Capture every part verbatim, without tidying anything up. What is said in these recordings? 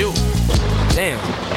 Yo, damn.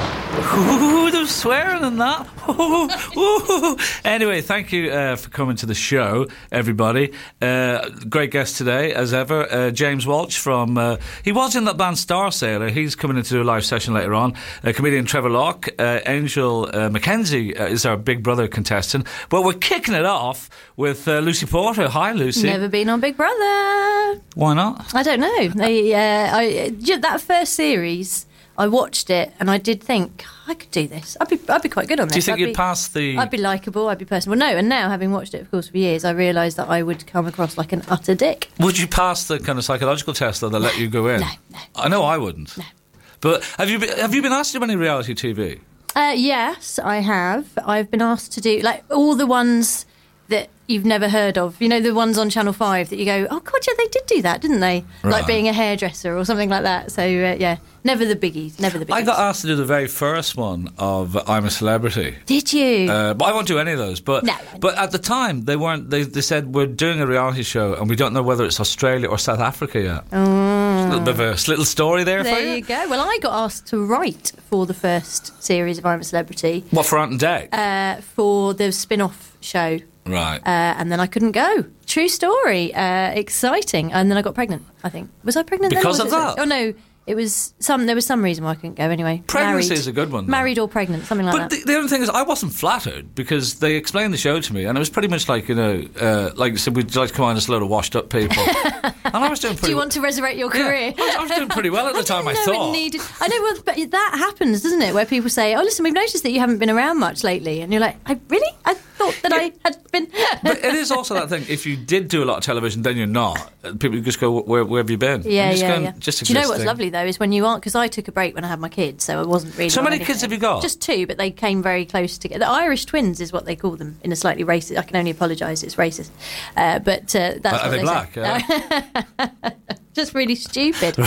Ooh, there's swearing in that. Ooh, ooh. Anyway, thank you uh, for coming to the show, everybody. Uh, great guest today, as ever. Uh, James Walsh from... Uh, he was in that band Star Sailor. He's coming into a live session later on. Uh, comedian Trevor Locke. Uh, Angel uh, Mackenzie uh, is our Big Brother contestant. Well, we're kicking it off with uh, Lucy Porter. Hi, Lucy. Never been on Big Brother. Why not? I don't know. They, uh, I, that first series... I watched it and I did think I could do this. I'd be, I'd be quite good on this. Do you think I'd you'd be, pass the? I'd be likeable. I'd be personable. No, and now having watched it, of course, for years, I realised that I would come across like an utter dick. Would you pass the kind of psychological test though? They let you go in. No, no. I know I wouldn't. No. But have you been, have you been asked to do any reality T V? Uh, yes, I have. I've been asked to do like all the ones that you've never heard of. You know, the ones on Channel five that you go, oh God, yeah, they did do that, didn't they? Right. Like being a hairdresser or something like that. So uh, yeah, never the biggies. Never the biggies. I got asked to do the very first one of I'm a Celebrity. Did you? Uh, but I won't do any of those. But No. but at the time they weren't. They, they said we're doing a reality show and we don't know whether it's Australia or South Africa yet. Oh. A little bit of a little story there, There for you. you go. Well, I got asked to write for the first series of I'm a Celebrity. What, for Ant and Dec? Uh, for the spin-off show. Right. Uh, and then I couldn't go. True story. Uh, exciting. And then I got pregnant, I think. Was I pregnant then, Because or of was it- that? Oh, no. It was some. There was some reason why I couldn't go anyway. Pregnancy Married. is a good one, though. Married or pregnant, something like But that. the, the only thing is, I wasn't flattered because they explained the show to me, and it was pretty much like, you know, uh, like you said, we'd like to come on as a load of washed-up people, and I was doing pretty. Do you well. want to resurrect your Yeah, career? I, was, I was doing pretty well at the time. I know thought. It needed, I know, well, but that happens, doesn't it? Where people say, "Oh, listen, we've noticed that you haven't been around much lately," and you're like, "I really? I thought that I had been." But it is also that thing. If you did do a lot of television, then you're not. People just go, "Where, where have you been?" Yeah, And just yeah, going, yeah. Just Do you know what's existing. lovely though is when you aren't, because I took a break when I had my kids, so I wasn't really. So on many anything. kids have you got? Just two, but they came very close together. The Irish twins is what they call them in a slightly racist. I can only apologise, it's racist, uh, but uh, that's Are what they they black? say. Yeah. Just really stupid.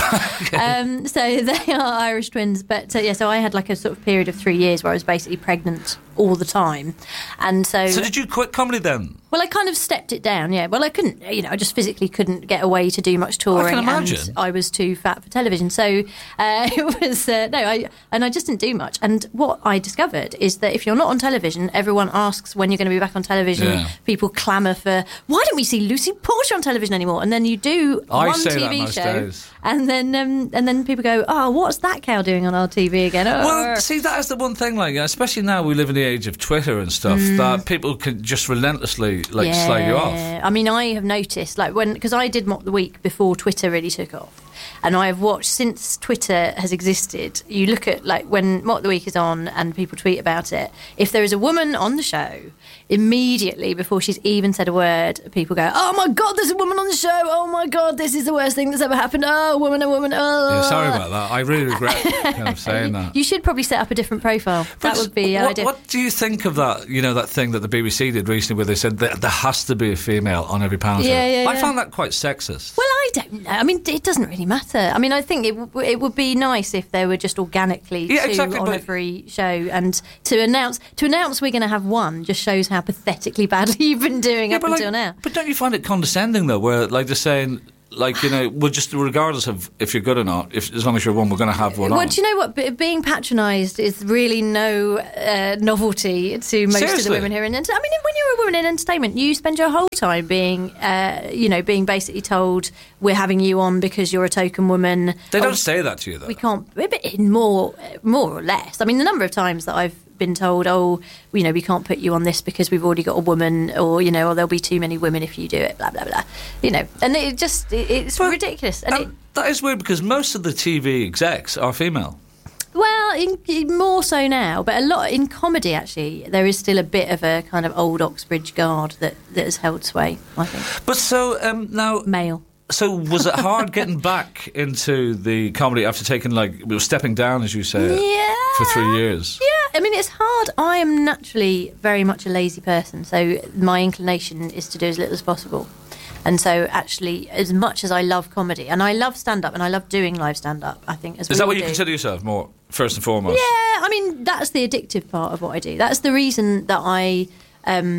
um, so they are Irish twins, but uh, yeah. So I had like a sort of period of three years where I was basically pregnant all the time, and so. So did you quit comedy then? Well, I kind of stepped it down, yeah. Well, I couldn't, you know, I just physically couldn't get away to do much touring. I can imagine. And I was too fat for television. So uh, it was, uh, no, I and I just didn't do much. And what I discovered is that if you're not on television, everyone asks when you're going to be back on television. Yeah. People clamour for, why don't we see Lucy Porter on television anymore? And then you do I one say T that V most show. days. And then um, and then people go, oh, what's that cow doing on our T V again? Oh. Well, see, that is the one thing, like, especially now we live in the age of Twitter and stuff, Mm. that people can just relentlessly, like, slag you off. I mean, I have noticed, like, when, because I did Mock the Week before Twitter really took off. And I have watched, since Twitter has existed, you look at, like, when Mock the Week is on and people tweet about it, if there is a woman on the show, immediately, before she's even said a word, people go, oh my God, there's a woman on the show. Oh my God, this is the worst thing that's ever happened. Oh, a woman, a woman. Oh. Yeah, sorry about that. I really regret kind of saying that. You should probably set up a different profile. But That would be what, ideal. what do you think of that, you know, that thing that the B B C did recently where they said that there has to be a female on every panel? Yeah, yeah, I yeah. found that quite sexist. Well, I don't know. I mean, it doesn't really matter. I mean, I think it, w- it would be nice if there were just organically Yeah, two exactly, on but- every show, and to announce to announce we're going to have one just shows how pathetically badly you've been doing up but, until like, now. but don't you find it condescending, though, where, like, they're saying, like, you know, well, just regardless of if you're good or not, if as long as you're one, we're going to have one Well, on. do you know what? B- being patronised is really no uh, novelty to most of the Seriously? women here in entertainment. I mean, when you're a woman in entertainment, you spend your whole time being, uh, you know, being basically told we're having you on because you're a token woman. They Oh, don't say that to you, though. We can't, but more, more or less. I mean, the number of times that I've been told, oh, you know, we can't put you on this because we've already got a woman, or, you know, or there'll be too many women if you do it, blah, blah, blah. You know, and it just, it, it's But- ridiculous. And And it, that is weird because most of the T V execs are female. well, in, in more so now, but a lot in comedy, actually, there is still a bit of a kind of old Oxbridge guard that, that has held sway, I think. But so um, now, Male. so was it hard getting back into the comedy after taking, like, stepping down, as you say, Yeah. for three years? Yeah, I mean, it's hard. I am naturally very much a lazy person, so my inclination is to do as little as possible. And so, actually, as much as I love comedy, and I love stand-up, and I love doing live stand-up, I think, as Is we that all what you do. consider yourself more, first and foremost? Yeah, I mean, that's the addictive part of what I do. That's the reason that I... Um,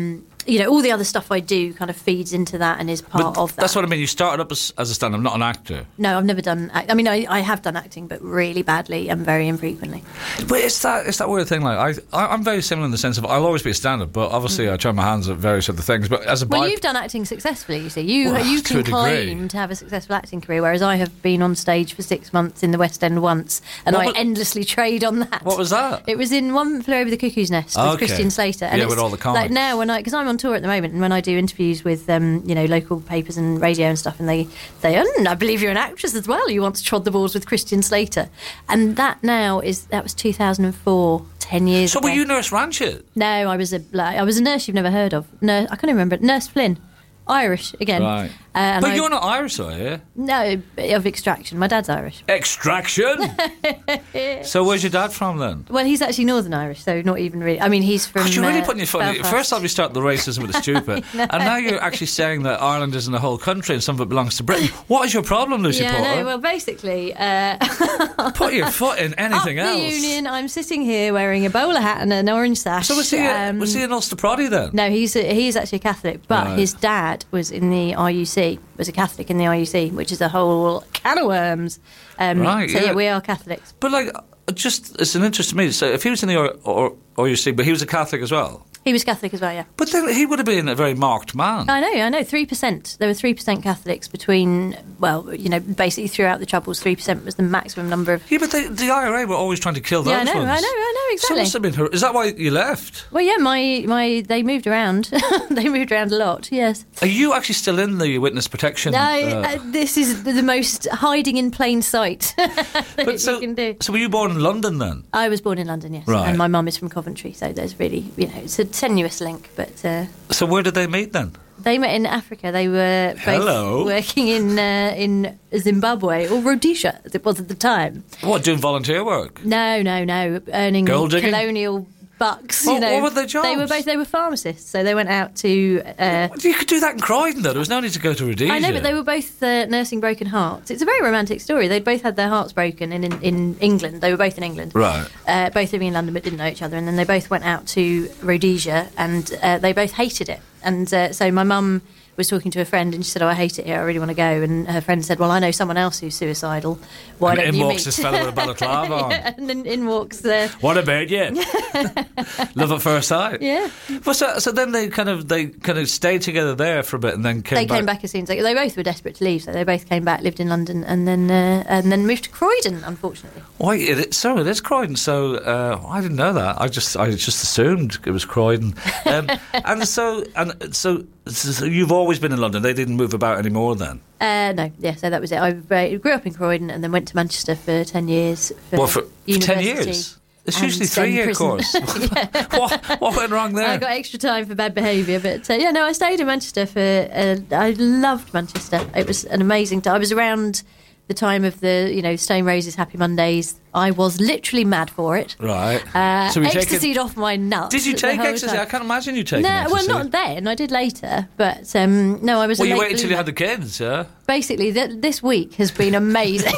you know, all the other stuff I do kind of feeds into that and is part But of that. that's what I mean. You started up as, as a stand-up, not an actor. No, I've never done. act- I mean, I, I have done acting, but really badly and very infrequently. But it's that it's that weird thing. Like I, I I'm very similar in the sense of I'll always be a stand-up, but obviously Mm. I try my hands at various other things. But as a Well, bi- you've done acting successfully. You see, you Well, you to can a degree. claim to have a successful acting career, whereas I have been on stage for six months in the West End once, and What I was- endlessly trade on that. What was that? It was in One Flew Over the Cuckoo's Nest with Okay. Christian Slater. And Yeah, it's with all the like comics. now when I because I'm on tour at the moment, and when I do interviews with um, you know local papers and radio and stuff, and they say, oh, I believe you're an actress as well. You once trod the balls with Christian Slater, and that now is that was two thousand four, ten years So ago. were you Nurse Ratched? No, I was a like, I was a nurse you've never heard of. Nurse, I can't even remember. Nurse Flynn, Irish again. Right. Uh, and But I- you're not Irish, are you? no of extraction. My dad's Irish. Extraction. So where's your dad from then? Well, he's actually Northern Irish, so not even really. I mean, he's from. God, you're really uh, putting your foot. in it. Belfast. First off, you start the racism with the stupid, and now you're actually saying that Ireland isn't a whole country and some of it belongs to Britain. What is your problem, Lucy Yeah, Porter? no. Well, basically, uh, Put your foot in anything up else. the Union. I'm sitting here wearing a bowler hat and an orange sash. So was he? A, Um, was he an Ulster Proddy then? No, he's a, he's actually a Catholic, but Right. his dad was in the R U C. Was a Catholic in the R U C, which is a whole can of worms. Um, Right, So yeah. yeah. we are Catholics. But like, just it's an interest to me. So if he was in the or, or, or you see, but he was a Catholic as well. He was Catholic as well, yeah. But then he would have been a very marked man. I know, I know. Three percent. There were three percent Catholics between. Well, you know, basically throughout the Troubles, three percent was the maximum number of. Yeah, but they, the I R A were always trying to kill those Yeah, I know, ones. I know, I know, So exactly. must have been hor- Is that why you left? Well, yeah, my my they moved around. They moved around a lot. Yes. Are you actually still in the witness protection? No, uh, uh, this is the most hiding in plain sight that but so, you can do. so were you born in London then? I was born in London, yes, Right. and my mum is from Coventry, so there's really, you know, it's a tenuous link, but uh, So where did they meet then? they met in Africa. They were both Hello. working in uh, in Zimbabwe or Rhodesia, as it was at the time. What, doing volunteer work? No, no, no, earning Gold digging? colonial bucks. What- you know, what were their They were jobs? both they were pharmacists, so they went out to. Uh, You could do that in Croydon though. There was no need to go to Rhodesia. I know, but they were both uh, nursing broken hearts. It's a very romantic story. They'd both had their hearts broken in, in, in England. They were both in England. Right. Uh, both living in London but didn't know each other. And then they both went out to Rhodesia and uh, they both hated it. And uh, so my mum was talking to a friend and she said, oh, I hate it here. I really want to go. And her friend said, well, I know someone else who's suicidal. Why And don't in you walks meet? this fellow with a balaclava on. Yeah, and then in walks uh, What about you? Love at first sight. yeah. Well, so, so then they kind of they kind of stayed together there for a bit and then came They back. came back as soon as they, they both were desperate to leave, so they both came back, lived in London, and then uh, and then moved to Croydon. Unfortunately, Why? It, it, so it is Croydon. So uh, I didn't know that. I just I just assumed it was Croydon. Um, and so and so, so you've always been in London. They didn't move about anymore then. uh, no, yeah. So that was it. I uh, grew up in Croydon and then went to Manchester for ten years. For Well, for, for ten university years. It's and usually then three year prison. course. what, what went wrong there? I got extra time for bad behaviour, but uh, yeah, no, I stayed in Manchester for. Uh, I loved Manchester. It was an amazing time. I was around the time of the, you know, Stone Roses, Happy Mondays. I was literally mad for it. Right. Uh, So we take ecstasied it- off my nuts. Did you the take whole ecstasy? time. I can't imagine you taking No, ecstasy. well, not then. I did later, but um, no, I was. Well, a you late waited until you bloomer. had the kids, yeah? Basically, th- this week has been amazing.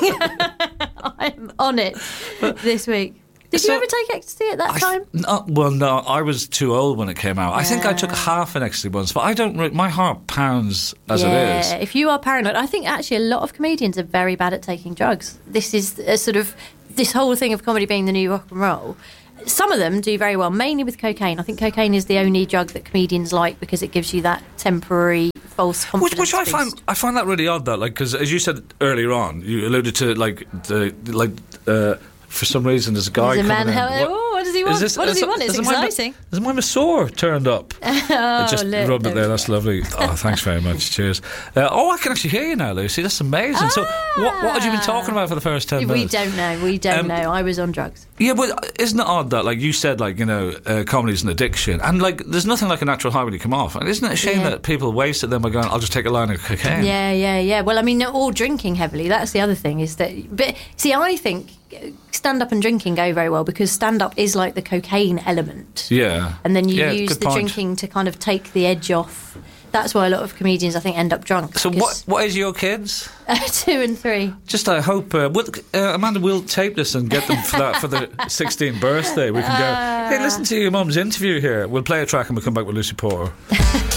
I'm on it this week. Did So- you ever take ecstasy at that I time? th- no, well, no, I was too old when it came out. I think I took half an ecstasy once, but I don't. Re- my heart pounds as yeah, it is. if you are paranoid, I think actually a lot of comedians are very bad at taking drugs. This is a sort of this whole thing of comedy being the new rock and roll. Some of them do very well, mainly with cocaine. I think cocaine is the only drug that comedians like because it gives you that temporary false confidence. Which, which I boost. find, I find that really odd. That, like, because as you said earlier on, you alluded to like the like. Uh, for some reason, there's a guy There's a coming man. in. Hell, oh, what does he want? Is this- what does is he it- want? It's is it my- exciting. Is my masseur turned up? Oh, I just look, rubbed it there there. we That's go. lovely. Oh, thanks very much. Cheers. Uh, oh, I can actually hear you now, Lucy. That's amazing. So, what, what had you been talking about for the first ten We minutes? don't know. We don't Um, know. I was on drugs. Yeah, but isn't it odd that, like you said, like, you know, uh, comedy's an addiction, and like, there's nothing like a natural high when you come off, and isn't it a shame Yeah. that people waste it then by going, I'll just take a line of cocaine? Yeah, yeah, yeah. Well, I mean, or drinking heavily. That's the other thing. Is that? But see, I think stand up and drinking go very well because stand up is like the cocaine element. Yeah. And then you Yeah, use good the point. drinking to kind of take the edge off That's why a lot of comedians, I think, end up drunk. So what? What is your kids? Uh, two and three. Just I hope uh, we'll, uh, Amanda will tape this and get them for that for the sixteenth birthday. We can go. Hey, listen to your mum's interview here. We'll play a track and we'll come back with Lucy Porter.